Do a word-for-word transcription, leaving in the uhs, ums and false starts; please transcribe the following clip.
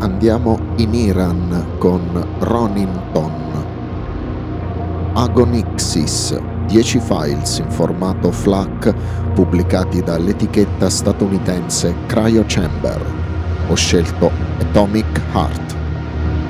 Andiamo in Iran con Ronington. Agonixis, dieci files in formato FLAC pubblicati dall'etichetta statunitense Cryo Chamber. Ho scelto Atomic Heart.